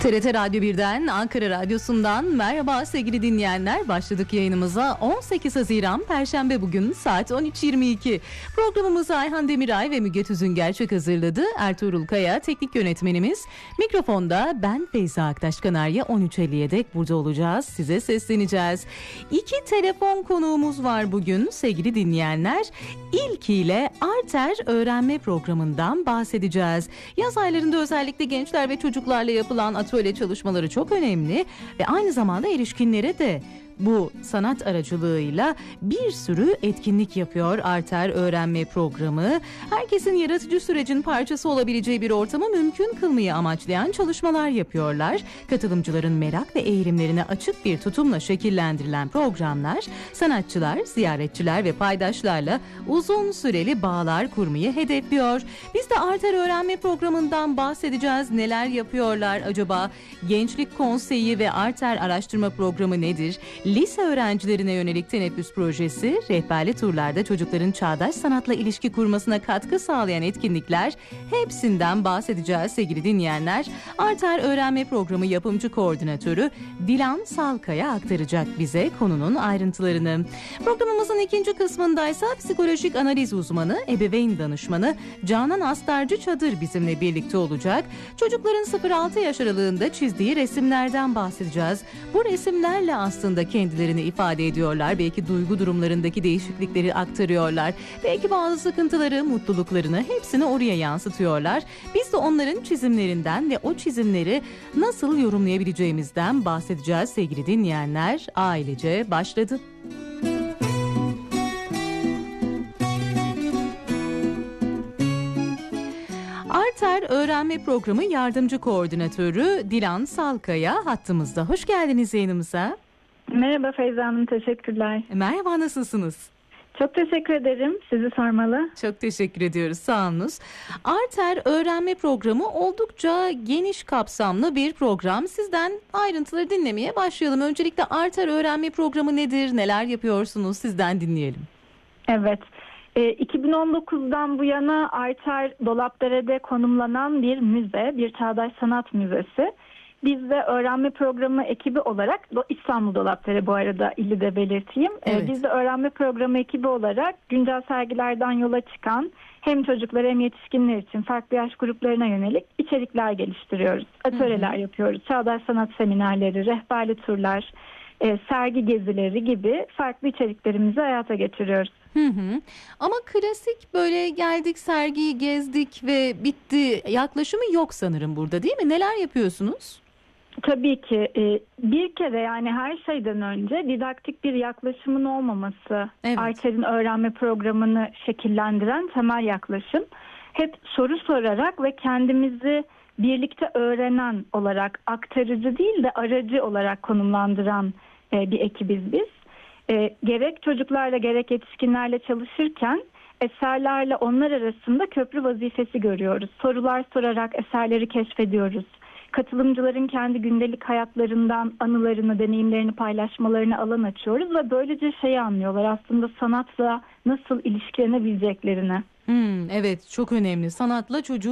TRT Radyo 1'den, Ankara Radyosu'ndan merhaba sevgili dinleyenler. Başladık yayınımıza. 18 Haziran Perşembe bugün saat 13.22. Programımızı Ayhan Demiray ve Müge Tüzüngerçek hazırladı. Ertuğrul Kaya teknik yönetmenimiz. Mikrofonda ben Feyza Aktaş Kanarya. 13.50'ye dek burada olacağız. Size sesleneceğiz. 2 telefon konuğumuz var bugün sevgili dinleyenler. İlkiyle Arter öğrenme programından bahsedeceğiz. Yaz aylarında özellikle gençler ve çocuklarla yapılan atölye çalışmaları çok önemli ve aynı zamanda erişkinlere de bu sanat aracılığıyla bir sürü etkinlik yapıyor Arter öğrenme programı. Herkesin yaratıcı sürecin parçası olabileceği bir ortamı mümkün kılmayı amaçlayan çalışmalar yapıyorlar. Katılımcıların merak ve eğilimlerine açık bir tutumla şekillendirilen programlar, sanatçılar, ziyaretçiler ve paydaşlarla uzun süreli bağlar kurmayı hedefliyor. Biz de Arter öğrenme programından bahsedeceğiz. Neler yapıyorlar acaba? Gençlik Konseyi ve Arter araştırma programı nedir? Lise öğrencilerine yönelik teneffüs projesi, rehberli turlarda çocukların çağdaş sanatla ilişki kurmasına katkı sağlayan etkinlikler, hepsinden bahsedeceğiz sevgili dinleyenler. Arter öğrenme programı yapımcı koordinatörü Dilan Salkaya aktaracak bize konunun ayrıntılarını. Programımızın ikinci kısmındaysa psikolojik analiz uzmanı, ebeveyn danışmanı Canan Astarcı Çadır bizimle birlikte olacak. Çocukların 0-6 yaş aralığında çizdiği resimlerden bahsedeceğiz. Bu resimlerle aslında kendilerini ifade ediyorlar. Belki duygu durumlarındaki değişiklikleri aktarıyorlar. Belki bazı sıkıntıları, mutluluklarını hepsini oraya yansıtıyorlar. Biz de onların çizimlerinden ve o çizimleri nasıl yorumlayabileceğimizden bahsedeceğiz sevgili dinleyenler. Ailece başladı. Arter öğrenme programı yardımcı koordinatörü Dilan Salkaya hattımızda. Hoş geldiniz yayınımıza. Merhaba Feyza Hanım, teşekkürler. Merhaba, nasılsınız? Çok teşekkür ederim. Sizi sormalı. Çok teşekkür ediyoruz. Sağolunuz. Arter öğrenme programı oldukça geniş kapsamlı bir program. Sizden ayrıntıları dinlemeye başlayalım. Öncelikle Arter öğrenme programı nedir? Neler yapıyorsunuz? Sizden dinleyelim. Evet. 2019'dan bu yana Arter Dolapdere'de konumlanan bir müze, bir çağdaş sanat müzesi. Biz de öğrenme programı ekibi olarak, İstanbul Dolapdere bu arada ili de belirteyim. Evet. Biz de öğrenme programı ekibi olarak güncel sergilerden yola çıkan hem çocuklar hem yetişkinler için farklı yaş gruplarına yönelik içerikler geliştiriyoruz. Atölyeler yapıyoruz. Çağdaş sanat seminerleri, rehberli turlar, sergi gezileri gibi farklı içeriklerimizi hayata geçiriyoruz. Ama klasik böyle geldik, sergiyi gezdik ve bitti yaklaşımı yok sanırım burada, değil mi? Neler yapıyorsunuz? Tabii ki bir kere, yani her şeyden önce didaktik bir yaklaşımın olmaması, evet, Arter'in öğrenme programını şekillendiren temel yaklaşım. Hep soru sorarak ve kendimizi birlikte öğrenen olarak, aktarıcı değil de aracı olarak konumlandıran bir ekibiz biz. Gerek çocuklarla gerek yetişkinlerle çalışırken eserlerle onlar arasında köprü vazifesi görüyoruz. Sorular sorarak eserleri keşfediyoruz. Katılımcıların kendi gündelik hayatlarından anılarını, deneyimlerini paylaşmalarını alan açıyoruz ve böylece şeyi anlıyorlar, aslında sanatla nasıl ilişkilenebileceklerini. Evet, çok önemli. Sanatla çocuğu